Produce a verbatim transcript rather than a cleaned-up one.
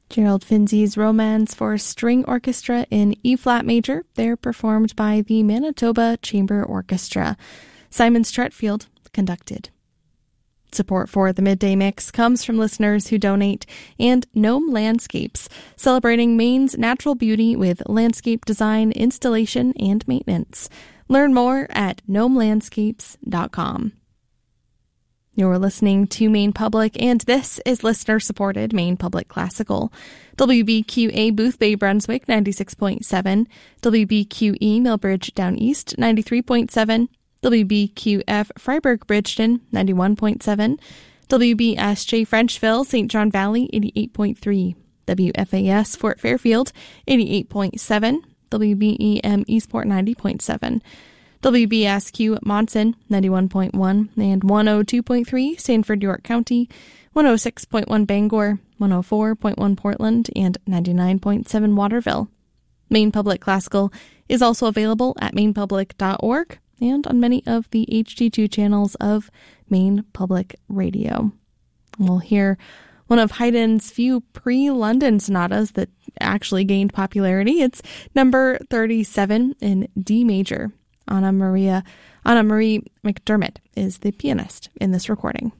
Gerald Finzi's Romance for String Orchestra in E-flat major. They're performed by the Manitoba Chamber Orchestra. Simon Stretfield conducted. Support for the Midday Mix comes from listeners who donate, and Gnome Landscapes, celebrating Maine's natural beauty with landscape design, installation, and maintenance. Learn more at gnome landscapes dot com. You're listening to Maine Public, and this is listener-supported Maine Public Classical. W B Q A Boothbay, Brunswick, ninety-six point seven. W B Q E Millbridge Down East, ninety-three point seven. W B Q F Freiburg Bridgeton, ninety-one point seven. W B S J Frenchville, Saint John Valley, eighty-eight point three. W F A S Fort Fairfield, eighty-eight point seven. W B E M Eastport, ninety point seven. W B S Q Monson, ninety-one point one, and one oh two point three Sanford, York County, one oh six point one Bangor, one oh four point one Portland, and ninety-nine point seven Waterville. Maine Public Classical is also available at maine public dot org and on many of the H D two channels of Maine Public Radio. We'll hear one of Haydn's few pre-London sonatas that actually gained popularity. It's number thirty-seven in D major. Anna Maria, Anna Marie McDermott is the pianist in this recording.